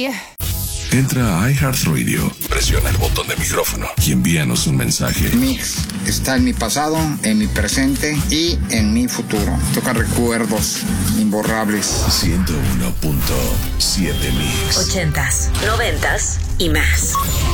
Bye. Entra a iHeartRadio, presiona el botón de micrófono y envíanos un mensaje. Mix está en mi pasado, en mi presente y en mi futuro. Toca recuerdos imborrables. 101.7 Mix. 80s, 90s y más.